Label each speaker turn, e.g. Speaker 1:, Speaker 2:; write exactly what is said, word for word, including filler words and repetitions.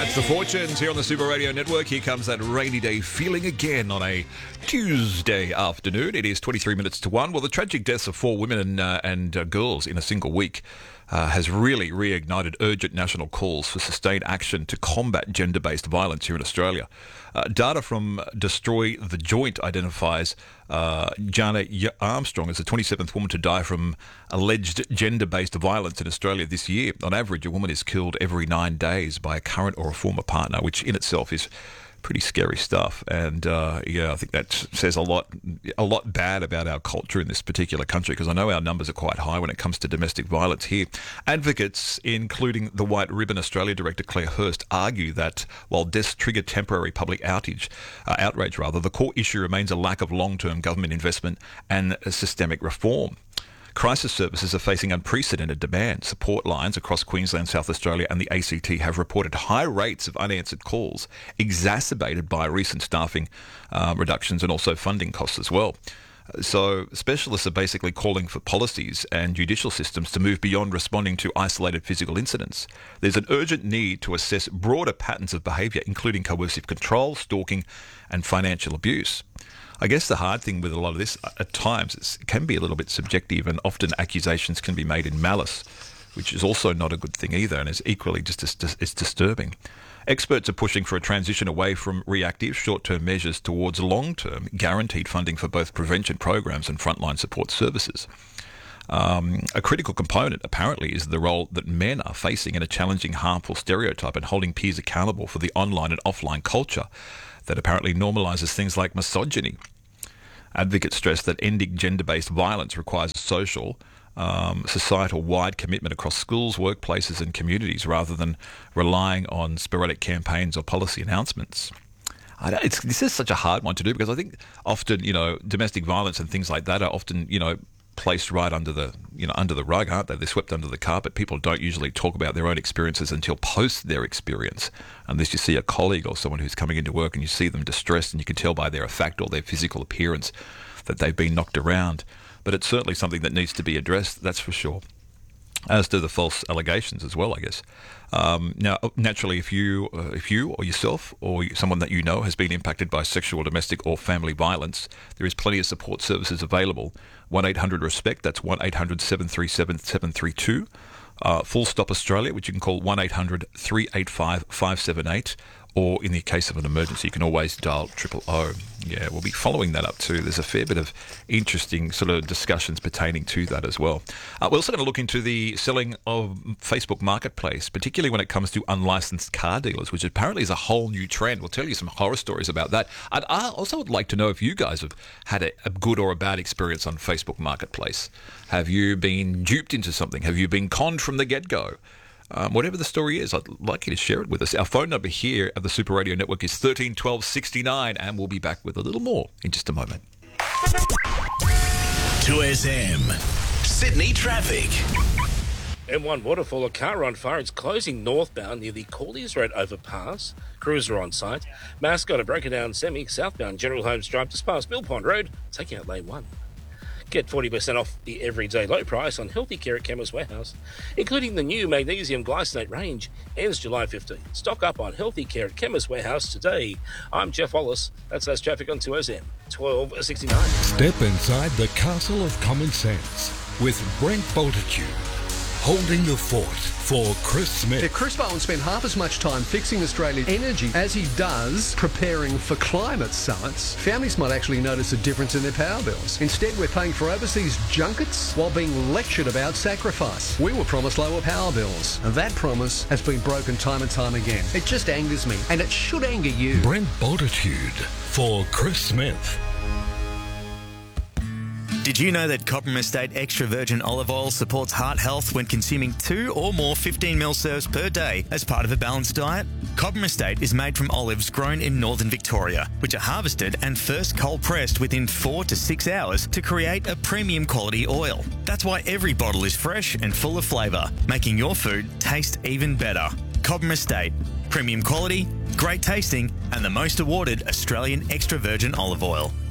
Speaker 1: That's the Fortunes here on the Super Radio Network. Here comes that rainy day feeling again on a Tuesday afternoon. It is twenty-three minutes to one. Well, the tragic deaths of four women and, uh, and uh, girls in a single week uh, has really reignited urgent national calls for sustained action to combat gender-based violence here in Australia. Uh, data from Destroy the Joint identifies uh, Jana Armstrong as the twenty-seventh woman to die from alleged gender-based violence in Australia this year. On average, a woman is killed every nine days by a current or a former partner, which in itself is pretty scary stuff. And uh, yeah, I think that says a lot, a lot bad about our culture in this particular country, because I know our numbers are quite high when it comes to domestic violence here. Advocates, including the White Ribbon Australia director Claire Hurst, argue that while deaths trigger temporary public outage, uh, outrage rather, the core issue remains a lack of long-term government investment and systemic reform. Crisis services are facing unprecedented demand. Support lines across Queensland, South Australia and the A C T have reported high rates of unanswered calls, exacerbated by recent staffing uh, reductions and also funding costs as well. So specialists are basically calling for policies and judicial systems to move beyond responding to isolated physical incidents. There's an urgent need to assess broader patterns of behaviour, including coercive control, stalking and financial abuse. I guess the hard thing with a lot of this, at times, is it can be a little bit subjective, and often accusations can be made in malice, which is also not a good thing either, and is equally just as it's disturbing. Experts are pushing for a transition away from reactive short-term measures towards long-term guaranteed funding for both prevention programs and frontline support services. Um, a critical component, apparently, is the role that men are facing in a challenging, harmful stereotype and holding peers accountable for the online and offline culture that apparently normalises things like misogyny. Advocates stress that ending gender-based violence requires a social, um, societal-wide commitment across schools, workplaces and communities, rather than relying on sporadic campaigns or policy announcements. I don't, it's, this is such a hard one to do, because I think often, you know, domestic violence and things like that are often, you know, placed right under the, you know, under the rug, aren't they? They're swept under the carpet. People don't usually talk about their own experiences until post their experience, unless you see a colleague or someone who's coming into work and you see them distressed and you can tell by their effect or their physical appearance that they've been knocked around. But it's certainly something that needs to be addressed, that's for sure. As do the false allegations as well, I guess. Um, now, naturally, if you, uh, if you or yourself or someone that you know has been impacted by sexual, domestic or family violence, there is plenty of support services available. one eight hundred RESPECT, that's one eight hundred seven three seven seven three two. Uh, Full Stop Australia, which you can call one eight hundred three eight five five seven eight. Or in the case of an emergency, you can always dial triple O. Yeah, we'll be following that up too. There's a fair bit of interesting sort of discussions pertaining to that as well. Uh, we're also going to look into the selling of Facebook Marketplace, particularly when it comes to unlicensed car dealers, which apparently is a whole new trend. We'll tell you some horror stories about that. And I also would like to know if you guys have had a, a good or a bad experience on Facebook Marketplace. Have you been duped into something? Have you been conned from the get-go? Um, whatever the story is, I'd like you to share it with us. Our phone number here at the Super Radio Network is thirteen twelve sixty-nine, and we'll be back with a little more in just a moment.
Speaker 2: two S M Sydney traffic.
Speaker 3: M one Waterfall, a car on fire. It's closing northbound near the Corlies Road overpass. Crews are on site. Mascot, a broken down semi, southbound General Holmes Drive just past Mill Pond Road, taking out lane one. Get forty percent off the everyday low price on Healthy Care at Chemist Warehouse, including the new magnesium glycinate range, ends July fifteenth. Stock up on Healthy Care at Chemist Warehouse today. I'm Jeff Wallace. That's less traffic on two S M twelve sixty-nine.
Speaker 4: Step inside the castle of common sense with Brent Bultitude, holding the fort for Chris Smith.
Speaker 5: Yeah, Chris Bowen spent half as much time fixing Australia's energy as he does preparing for climate summits. Families might actually notice a difference in their power bills. Instead, we're paying for overseas junkets while being lectured about sacrifice. We were promised lower power bills, and that promise has been broken time and time again. It just angers me, and it should anger you.
Speaker 4: Brent Bultitude for Chris Smith.
Speaker 6: Did you know that Cobram Estate Extra Virgin Olive Oil supports heart health when consuming two or more fifteen milliliter serves per day as part of a balanced diet? Cobram Estate is made from olives grown in northern Victoria, which are harvested and first cold pressed within four to six hours to create a premium quality oil. That's why every bottle is fresh and full of flavour, making your food taste even better. Cobram Estate, premium quality, great tasting, and the most awarded Australian extra virgin olive oil.